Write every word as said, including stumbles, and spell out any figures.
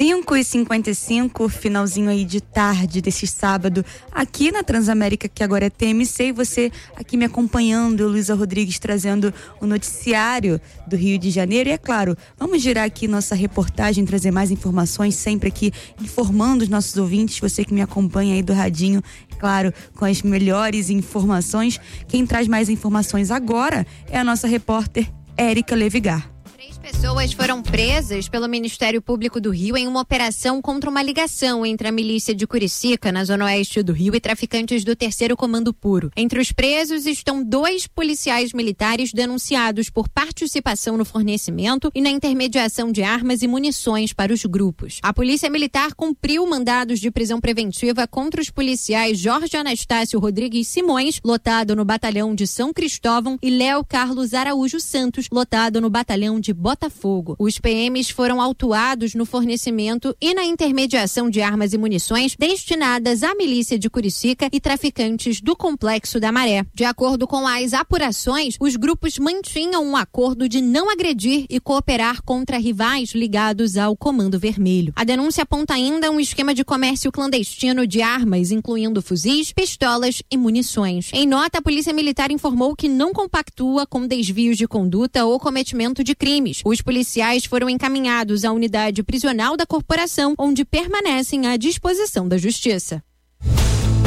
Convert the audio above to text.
cinco e cinquenta e cinco, finalzinho aí de tarde desse sábado, aqui na Transamérica, que agora é T M C, e você aqui me acompanhando, Luísa Rodrigues, trazendo o noticiário do Rio de Janeiro. E é claro, vamos girar aqui nossa reportagem, trazer mais informações, sempre aqui informando os nossos ouvintes, você que me acompanha aí do radinho, claro, com as melhores informações. Quem traz mais informações agora é a nossa repórter Érica Levigar. Pessoas foram presas pelo Ministério Público do Rio em uma operação contra uma ligação entre a milícia de Curicica, na zona oeste do Rio, e traficantes do Terceiro Comando Puro. Entre os presos estão dois policiais militares denunciados por participação no fornecimento e na intermediação de armas e munições para os grupos. A Polícia Militar cumpriu mandados de prisão preventiva contra os policiais Jorge Anastácio Rodrigues Simões, lotado no Batalhão de São Cristóvão, e Léo Carlos Araújo Santos, lotado no Batalhão de Botafogo. Os P Ms foram autuados no fornecimento e na intermediação de armas e munições destinadas à milícia de Curicica e traficantes do Complexo da Maré. De acordo com as apurações, os grupos mantinham um acordo de não agredir e cooperar contra rivais ligados ao Comando Vermelho. A denúncia aponta ainda um esquema de comércio clandestino de armas, incluindo fuzis, pistolas e munições. Em nota, a Polícia Militar informou que não compactua com desvios de conduta ou cometimento de crimes. Os policiais foram encaminhados à unidade prisional da corporação, onde permanecem à disposição da Justiça.